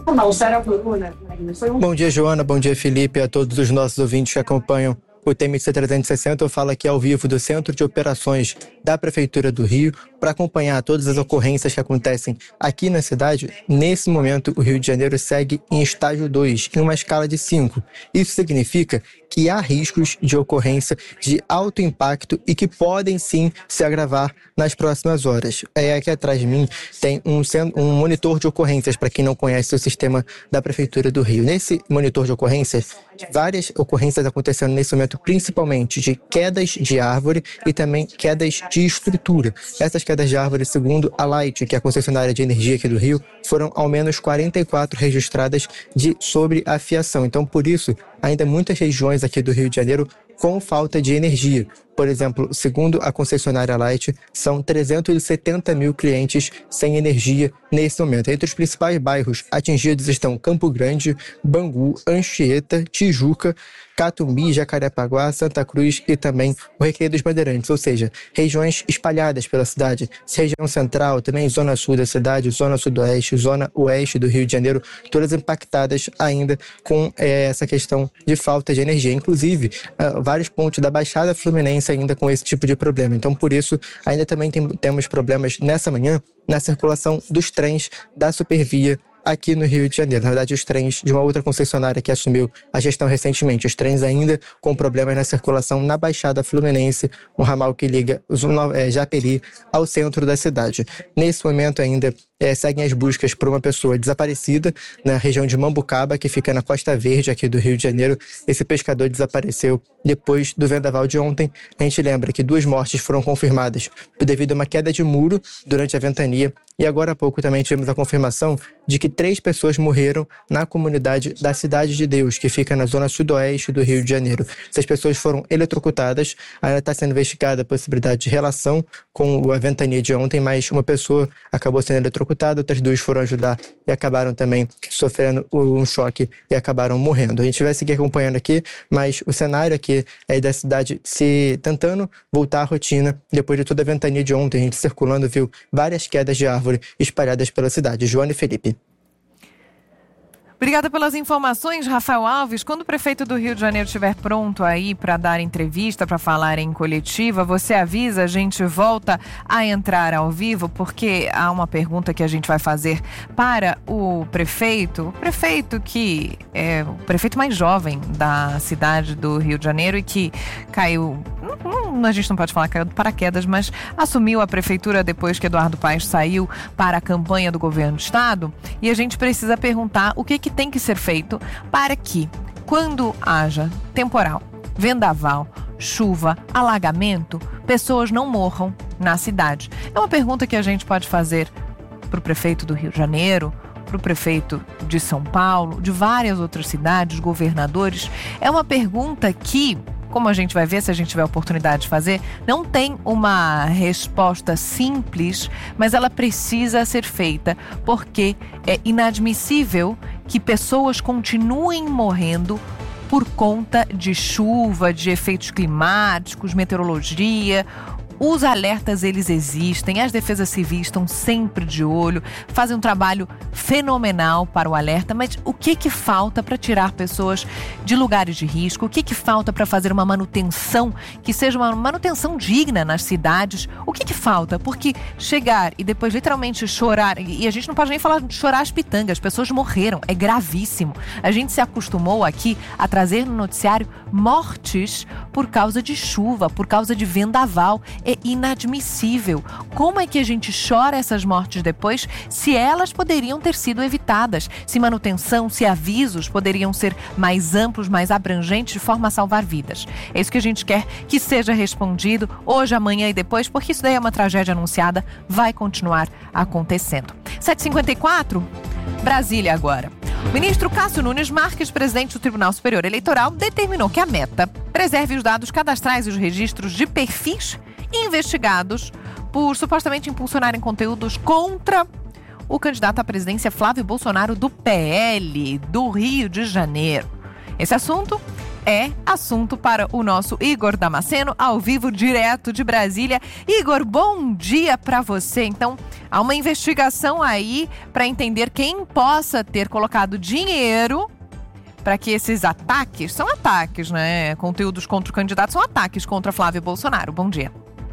Bom dia, Joana. Bom dia, Felipe. A todos os nossos ouvintes que acompanham o TMC 360, eu falo aqui ao vivo do Centro de Operações da Prefeitura do Rio para acompanhar todas as ocorrências que acontecem aqui na cidade. Nesse momento, o Rio de Janeiro segue em estágio 2, em uma escala de 5. Isso significa que há riscos de ocorrência de alto impacto e que podem sim se agravar nas próximas horas. Aqui atrás de mim tem um monitor de ocorrências, para quem não conhece o sistema da Prefeitura do Rio. Nesse monitor de ocorrências, várias ocorrências acontecendo nesse momento, principalmente de quedas de árvore e também quedas de estrutura. Essas quedas de árvore, segundo a Light, que é a concessionária de energia aqui do Rio, foram ao menos 44 registradas sobre a fiação. Então, por isso, ainda muitas regiões aqui do Rio de Janeiro com falta de energia. Por exemplo, segundo a concessionária Light, são 370 mil clientes sem energia nesse momento. Entre os principais bairros atingidos estão Campo Grande, Bangu, Anchieta, Tijuca, Catumbi, Jacarepaguá, Santa Cruz e também o Recreio dos Bandeirantes, ou seja, regiões espalhadas pela cidade. Região central, também zona sul da cidade, zona sudoeste, zona oeste do Rio de Janeiro, todas impactadas ainda com essa questão de falta de energia. Inclusive, vários pontos da Baixada Fluminense ainda com esse tipo de problema. Então, por isso, ainda também temos problemas nessa manhã na circulação dos trens da Supervia aqui no Rio de Janeiro. Na verdade, os trens de uma outra concessionária que assumiu a gestão recentemente. Os trens ainda com problemas na circulação na Baixada Fluminense, um ramal que liga Japeri ao centro da cidade. Nesse momento ainda seguem as buscas por uma pessoa desaparecida na região de Mambucaba, que fica na Costa Verde aqui do Rio de Janeiro. Esse pescador desapareceu depois do vendaval de ontem. A gente lembra que 2 mortes foram confirmadas devido a uma queda de muro durante a ventania, e agora há pouco também tivemos a confirmação de que 3 pessoas morreram na comunidade da Cidade de Deus, que fica na zona sudoeste do Rio de Janeiro. Essas pessoas foram eletrocutadas. Ainda está sendo investigada a possibilidade de relação com a ventania de ontem, mas uma pessoa acabou sendo eletrocutada, outras 2 foram ajudar e acabaram também sofrendo um choque e acabaram morrendo. A gente vai seguir acompanhando aqui, mas o cenário aqui é da cidade se tentando voltar à rotina depois de toda a ventania de ontem. A gente circulando viu várias quedas de árvore espalhadas pela cidade. Joana e Felipe. Obrigada pelas informações, Rafael Alves. Quando o prefeito do Rio de Janeiro estiver pronto aí para dar entrevista, para falar em coletiva, você avisa, a gente volta a entrar ao vivo, porque há uma pergunta que a gente vai fazer para o prefeito que é o prefeito mais jovem da cidade do Rio de Janeiro e que caiu, a gente não pode falar caiu de paraquedas, mas assumiu a prefeitura depois que Eduardo Paes saiu para a campanha do governo do estado, e a gente precisa perguntar o que tem que ser feito para que, quando haja temporal, vendaval, chuva, alagamento, pessoas não morram na cidade? É uma pergunta que a gente pode fazer para o prefeito do Rio de Janeiro, para o prefeito de São Paulo, de várias outras cidades, governadores. É uma pergunta que, como a gente vai ver se a gente tiver a oportunidade de fazer, não tem uma resposta simples, mas ela precisa ser feita, porque é inadmissível que pessoas continuem morrendo por conta de chuva, de efeitos climáticos, meteorologia. Os alertas, eles existem, as defesas civis estão sempre de olho, fazem um trabalho fenomenal para o alerta, mas o que falta para tirar pessoas de lugares de risco? O que falta para fazer uma manutenção que seja uma manutenção digna nas cidades? O que falta? Porque chegar e depois literalmente chorar, e a gente não pode nem falar de chorar as pitangas, as pessoas morreram, é gravíssimo. A gente se acostumou aqui a trazer no noticiário mortes por causa de chuva, por causa de vendaval. É inadmissível. Como é que a gente chora essas mortes depois, se elas poderiam ter sido evitadas? Se manutenção, se avisos poderiam ser mais amplos, mais abrangentes, de forma a salvar vidas. É isso que a gente quer que seja respondido hoje, amanhã e depois, porque isso daí é uma tragédia anunciada, vai continuar acontecendo. 7h54, Brasília agora. O ministro Cássio Nunes Marques, presidente do Tribunal Superior Eleitoral, determinou que a Meta preserve os dados cadastrais e os registros de perfis investigados por supostamente impulsionarem conteúdos contra o candidato à presidência Flávio Bolsonaro do PL do Rio de Janeiro. Esse assunto é assunto para o nosso Igor Damasceno, ao vivo, direto de Brasília. Igor, bom dia para você. Então, há uma investigação aí para entender quem possa ter colocado dinheiro para que esses ataques, são ataques, né? Conteúdos contra o candidato são ataques contra Flávio Bolsonaro. Bom dia.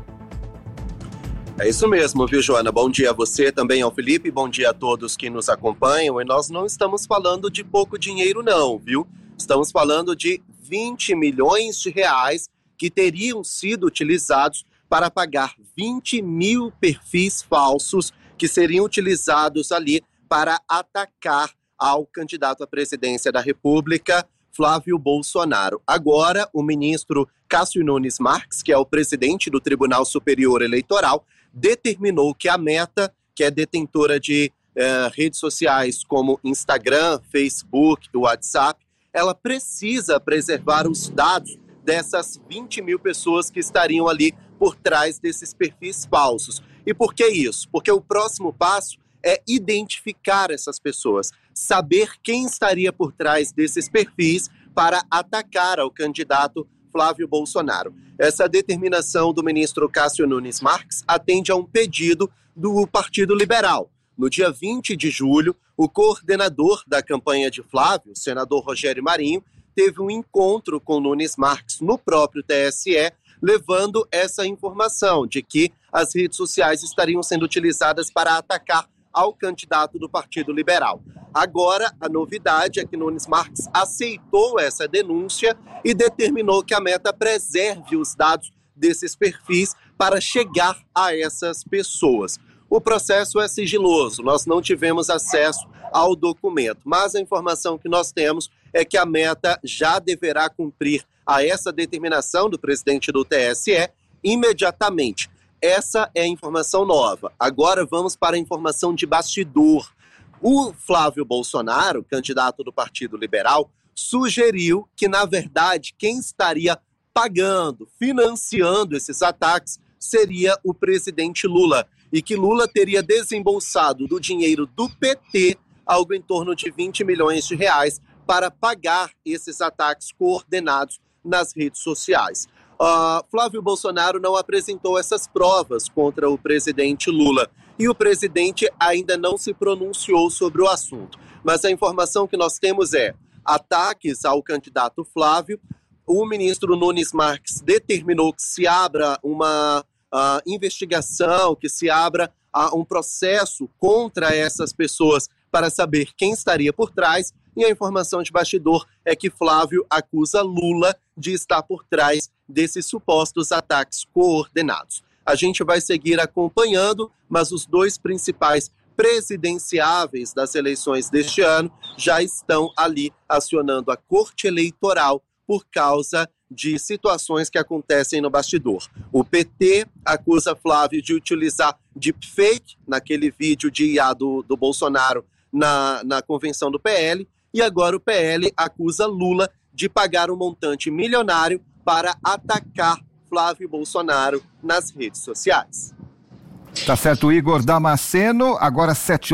É isso mesmo, viu, Joana? Bom dia a você, também ao Felipe, bom dia a todos que nos acompanham. E nós não estamos falando de pouco dinheiro não, viu? Estamos falando de 20 milhões de reais que teriam sido utilizados para pagar 20 mil perfis falsos que seriam utilizados ali para atacar ao candidato à presidência da República, Flávio Bolsonaro. Agora, o ministro Cássio Nunes Marques, que é o presidente do Tribunal Superior Eleitoral, determinou que a Meta, que é detentora de redes sociais como Instagram, Facebook, WhatsApp, ela precisa preservar os dados dessas 20 mil pessoas que estariam ali por trás desses perfis falsos. E por que isso? Porque o próximo passo é identificar essas pessoas, saber quem estaria por trás desses perfis para atacar ao candidato Flávio Bolsonaro. Essa determinação do ministro Cássio Nunes Marques atende a um pedido do Partido Liberal. No dia 20 de julho, o coordenador da campanha de Flávio, o senador Rogério Marinho, teve um encontro com Nunes Marques no próprio TSE, levando essa informação de que as redes sociais estariam sendo utilizadas para atacar ao candidato do Partido Liberal. Agora, a novidade é que Nunes Marques aceitou essa denúncia e determinou que a Meta preserve os dados desses perfis para chegar a essas pessoas. O processo é sigiloso, nós não tivemos acesso ao documento, mas a informação que nós temos é que a Meta já deverá cumprir a essa determinação do presidente do TSE imediatamente. Essa é a informação nova. Agora vamos para a informação de bastidor. O Flávio Bolsonaro, candidato do Partido Liberal, sugeriu que, na verdade, quem estaria pagando, financiando esses ataques seria o presidente Lula, e que Lula teria desembolsado do dinheiro do PT algo em torno de 20 milhões de reais para pagar esses ataques coordenados nas redes sociais. Flávio Bolsonaro não apresentou essas provas contra o presidente Lula e o presidente ainda não se pronunciou sobre o assunto. Mas a informação que nós temos é ataques ao candidato Flávio. O ministro Nunes Marques determinou que se abra uma investigação, que se abra um processo contra essas pessoas para saber quem estaria por trás. E a informação de bastidor é que Flávio acusa Lula de estar por trás desses supostos ataques coordenados. A gente vai seguir acompanhando, mas os dois principais presidenciáveis das eleições deste ano já estão ali acionando a Corte Eleitoral por causa de situações que acontecem no bastidor. O PT acusa Flávio de utilizar deepfake naquele vídeo de IA do Bolsonaro na convenção do PL, e agora o PL acusa Lula de pagar um montante milionário para atacar Flávio Bolsonaro nas redes sociais. Tá certo, Igor Damasceno, agora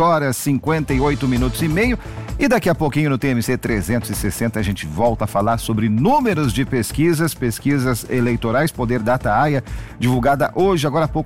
7h58 e daqui a pouquinho no TMC 360 a gente volta a falar sobre números de pesquisas eleitorais, Poder Data AIA, divulgada hoje, agora há pouco.